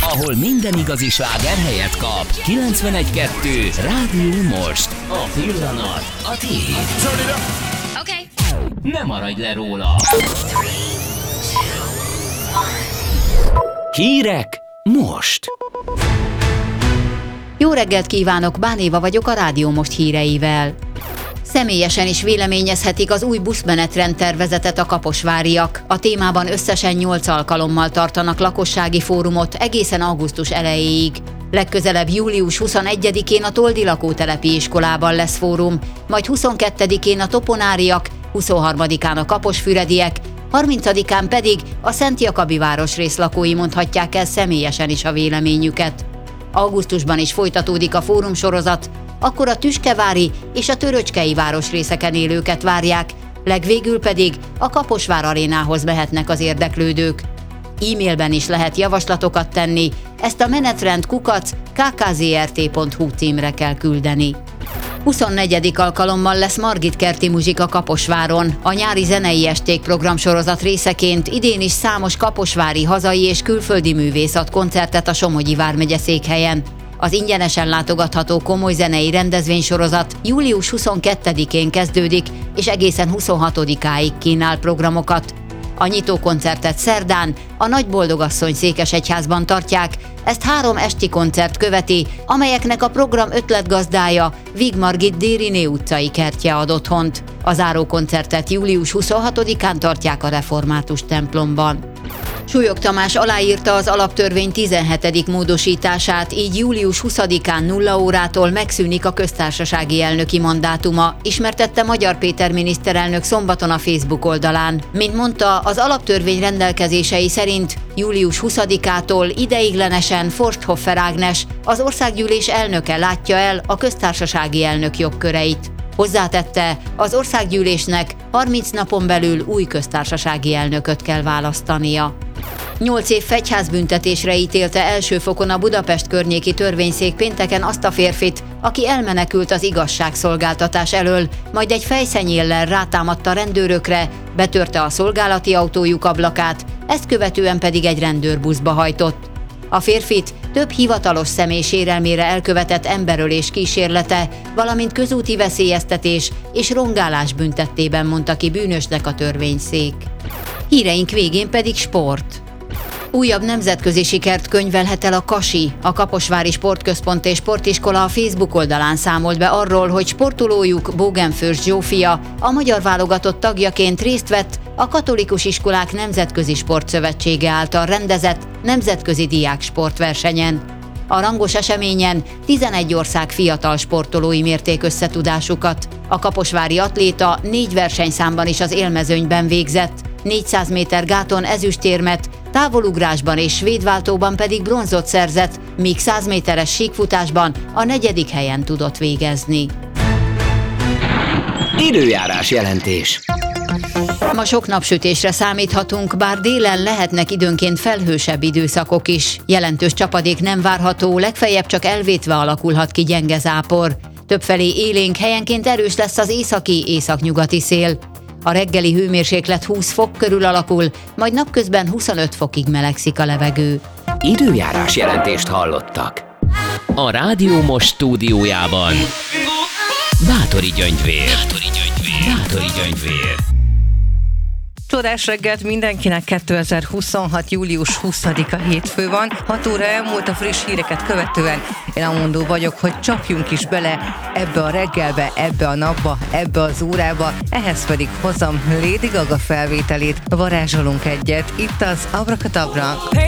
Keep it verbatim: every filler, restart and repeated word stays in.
ahol minden igazi sláger helyet kap. kilencvenegy kettő Rádió Most. A pillanat, a tiéd. Oké. Ne maradj le róla. Hírek most. Jó reggelt kívánok, Bán Éva vagyok a Rádió Most híreivel. Személyesen is véleményezhetik az új buszmenetrend tervezetet a kaposváriak. A témában összesen nyolc alkalommal tartanak lakossági fórumot egészen augusztus elejéig. Legközelebb július huszonegyedikén a Toldi lakótelepi iskolában lesz fórum, majd huszonkettedikén a toponáriak, huszonharmadikán a kaposfürediek, harmincadikán pedig a Szent Jakabi városrész lakói mondhatják el személyesen is a véleményüket. Augusztusban is folytatódik a fórumsorozat, akkor a tüskevári és a töröcskei városrészeken élőket várják, legvégül pedig a Kaposvár arénához mehetnek az érdeklődők. E-mailben is lehet javaslatokat tenni, ezt a menetrend kukac k k z r t pont h u címre kell küldeni. huszonnegyedik alkalommal lesz Margitkerti muzsika Kaposváron. A nyári zenei esték programsorozat részeként idén is számos kaposvári hazai és külföldi művész ad koncertet a Somogyi vármegye székhelyen. Az ingyenesen látogatható komoly zenei rendezvénysorozat július huszonkettedikén kezdődik, és egészen huszonhatodikáig kínál programokat. A nyitókoncertet szerdán a Nagyboldogasszony székesegyházban tartják, ezt három esti koncert követi, amelyeknek a program ötletgazdája Vig Margit Dériné utcai kertje ad otthont. A zárókoncertet július huszonhatodikán tartják a református templomban. Súlyog Tamás aláírta az alaptörvény tizenhetedik módosítását, így július huszadikán nulla órától megszűnik a köztársasági elnöki mandátuma, ismertette Magyar Péter miniszterelnök szombaton a Facebook oldalán. Mint mondta, az alaptörvény rendelkezései szerint július huszadikától ideiglenesen Forsthoffer Ágnes, az országgyűlés elnöke látja el a köztársasági elnök jogköreit. Hozzátette, az országgyűlésnek harminc napon belül új köztársasági elnököt kell választania. Nyolc év fegyházbüntetésre ítélte első fokon a Budapest környéki törvényszék pénteken azt a férfit, aki elmenekült az igazságszolgáltatás elől, majd egy fejszennyéllel rátámadta rendőrökre, betörte a szolgálati autójuk ablakát, ezt követően pedig egy rendőrbuszba hajtott. A férfit több hivatalos személy sérelmére elkövetett emberölés kísérlete, valamint közúti veszélyeztetés és rongálás büntettében mondta ki bűnösnek a törvényszék. Híreink végén pedig sport. Újabb nemzetközi sikert könyvelhet el a Kasi. A Kaposvári Sportközpont és Sportiskola a Facebook oldalán számolt be arról, hogy sportolójuk, Bogenfürst Zsófia a magyar válogatott tagjaként részt vett a Katolikus Iskolák Nemzetközi Sportszövetsége által rendezett nemzetközi diáksportversenyen. A rangos eseményen tizenegy ország fiatal sportolói mérték összetudásukat. A kaposvári atléta négy versenyszámban is az élmezőnyben végzett, négyszáz méter gáton ezüstérmet, távolugrásban és svédváltóban pedig bronzot szerzett, míg száz méteres síkfutásban a negyedik helyen tudott végezni. Időjárás jelentés. Ma sok napsütésre számíthatunk, bár délen lehetnek időnként felhősebb időszakok is. Jelentős csapadék nem várható, legfeljebb csak elvétve alakulhat ki gyenge zápor. Többfelé élénk, helyenként erős lesz az északi-északnyugati szél. A reggeli hőmérséklet húsz fok körül alakul, majd napközben huszonöt fokig melegszik a levegő. Időjárás jelentést hallottak. A Rádió Most stúdiójában Báthori Gyöngyvér. Báthori Gyöngyvér. Báthori Gyöngyvér. Csodás reggelt mindenkinek, kétezer-huszonhat. július huszadika hétfő van, hat óra elmúlt a friss híreket követően. Én amondó vagyok, hogy csapjunk is bele ebbe a reggelbe, ebbe a napba, ebbe az órába, ehhez pedig hozom Lady Gaga felvételét, varázsolunk egyet, itt az Abracadabra.